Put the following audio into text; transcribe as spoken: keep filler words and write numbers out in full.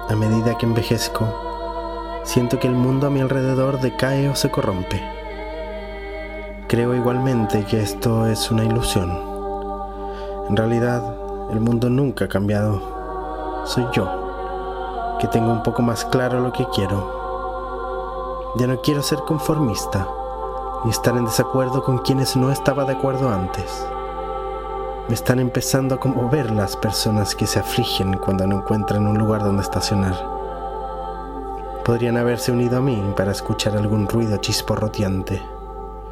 A medida que envejezco, siento que el mundo a mi alrededor decae o se corrompe. Creo igualmente que esto es una ilusión. En realidad, el mundo nunca ha cambiado. Soy yo, que tengo un poco más claro lo que quiero. Ya no quiero ser conformista, ni estar en desacuerdo con quienes no estaba de acuerdo antes. Me están empezando a conmover las personas que se afligen cuando no encuentran un lugar donde estacionar. Podrían haberse unido a mí para escuchar algún ruido chisporroteante.